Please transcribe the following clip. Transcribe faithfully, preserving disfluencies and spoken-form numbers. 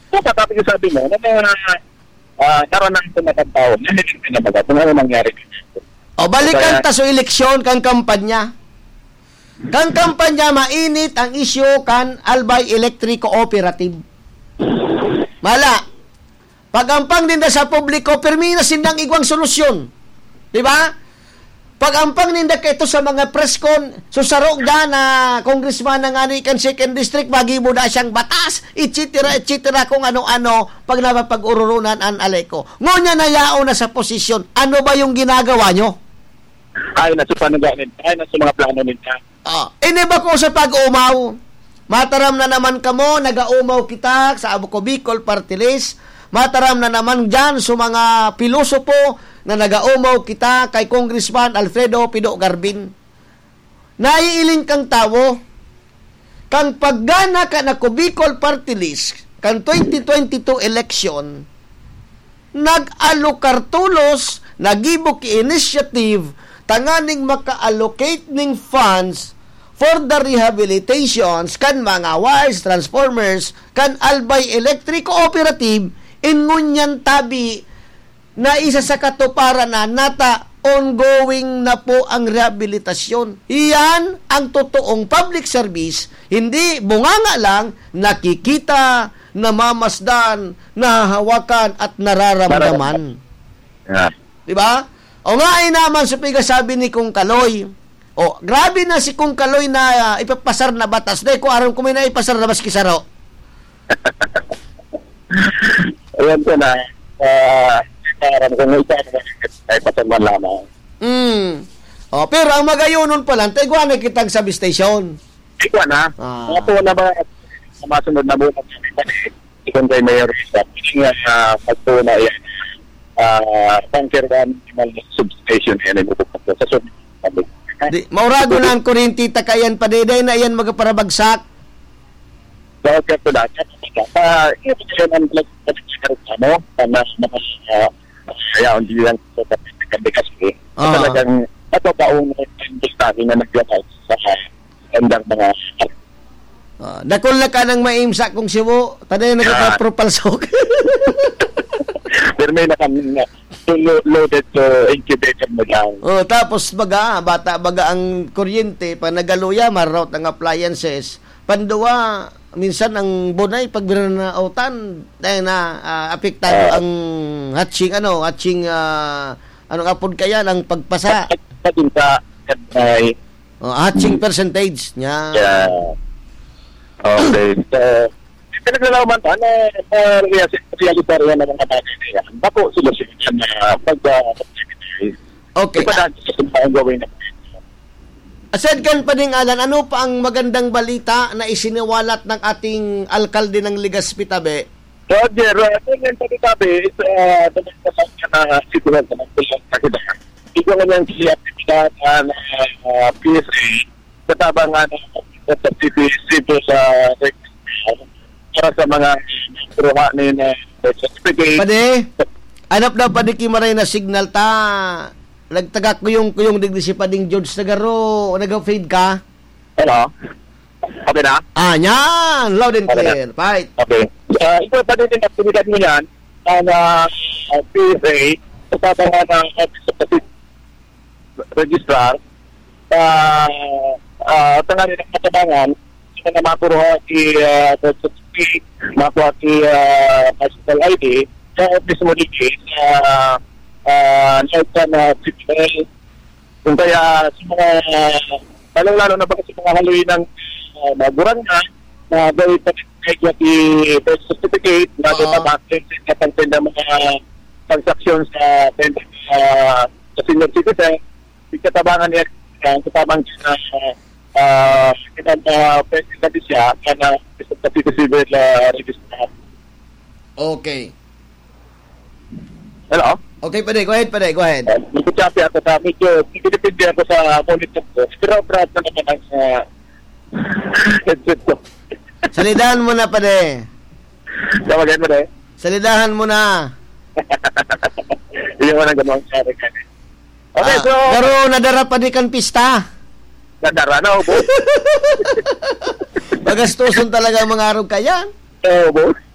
So, patapos yung sabi mo, na mga uh, karanang tumatang tao, nanilig na baga, kung ano nangyari dito. O, balikan ta so eleksyon kang kampanya. Kang kampanya, mainit ang isyu kan Albay Electric Cooperative. Mala, pagampang din na sa publiko, permina sindang igwang solusyon. Di ba? Pagampang ninda ka ito sa mga preskon, susarog da na congressman ng Anikan second District, magibo na siyang batas, et cetera, et cetera, kung ano-ano, pag napapag-ururunan ang aleko. Ngunya na yao na sa posisyon, ano ba yung ginagawa nyo? Ay, na sa panaganin, ay, na sa mga plano nila. Ah, ini ba ko sa pag-umaw? Mataram na naman kamo, nag-aumaw kita sa Abuco Bicol Party List. Mataram na naman dyan sa mga pilosopo na nag-aumaw kita kay Congressman Alfredo Pido Garbin. Naiiling kang tawo, kang paggana ka na Bicol Party List, kang twenty twenty-two election, nag-alukartulos, nagibok initiative, tanganing maka-allocate ning funds for the rehabilitations kan mga wires, transformers, kan Albay Electric Cooperative, ingunyan tabi na isa sa katuparan na nata ongoing na po ang rehabilitasyon. Iyan ang totoong public service, hindi bunganga lang, nakikita, namamasdan, nahahawakan at nararamdaman. Yeah. Diba? O nga ay naman sa pigasabi ni Kung Kaloy, o grabe na si Kung Kaloy na uh, ipapasar na batas. Dahil kung aram ko may na ipasar na bas kisaro. Ayan ko na, uh, parang kung ito ay pasar man lamang. Mm. O, pero ang magayonon pa lang, tayo na kitang substation. Ikaw na, ah. mga po na ba, masunod na buong ikon kay Mayor Risa, hindi nga uh, pagpo na yan, uh, tanker one substation yan ay mupupagpo sa substation. Di, maurago na ang kurinti takayan pa deday na yan magaparabagsak. So, kaya po na, kaya ito yan ang nagsikarita mo, na kaya ang diyan sa kapitid kasi, talagang ito kaong nagsikarita na nagsikarita sa endang mga Uh, dakol na ka ng maimsa kung siwo, taday na yeah. Nagkapropalsok. Pero may na kami na loaded to incubator mo lang. Oh, tapos baga, bata baga ang kuryente, pa nagaluya, marout ng appliances. Panduwa, minsan ang bunay, pag binanautan, dahil na uh, apektado uh, ang hatching, ano, hatching, uh, anong apod kaya, ang pagpasa. Pagpasa, ay, oh, hatching percentage niya. Yeah. Okay. So, pinaglalaman ta na realisar yan ng mga bagay na yan. Bako solusyon yan na pag-activity. Okay. Ipa natin sa ang gawin na. Asad kan paningalan, ano pa ang magandang balita na isiniwalat ng ating alkalde ng Legazpi Tabe? Roger, ito yung pagkitabi is dapat kasama na siguran sa mga pagkita. Ito nga yung activity na P S A katabang nga sa certificate sa para sa mga truha ni na certificate. Pade, anap na pade kimaray na signal ta. Nagtagak ko yung kuyong digdi si Pading George Tagaro. Nag-fade ka? Hello? Okay na? Ah, yan! Loud and clear. Right. Okay. Uh, ito pa din yung aktividad mo yan ang uh, P S A sa tatangan ng Office Registrar uh, uh, tanganin ng katabangan sa na makuha ki uh, certificate, makuha ki uh, bicycle I D sa office mo dito sa uh, sa na civil. Kung kaya sa mga uh, lalo na ba sa mga haluin ng uh, maguran na na gawin pa kaya ki birth certificate na uh-huh. Dapat sa content ng mga transaction sa uh, sa senior citizen, ikatabangan niya ang katabang na uh, kita na pwede siya kana sa civil uh, register. Okay. Hello? Okay, pwede. Go ahead, pwede. Go ahead. Uh, Nagkutsapi ako sa medyo, pinipindi ako sa monitor ko. Pero proud na naman ang sa headset ko. Salidahan mo na, pwede. Tawagin mo na eh. Salidahan mo na. Hindi mo na gano'ng sari ka. Okay, ah, so... Pero nadara pa di kan pista. Nadara na, obo. Magastuson talaga ang mga araw ka yan. Oo, obo.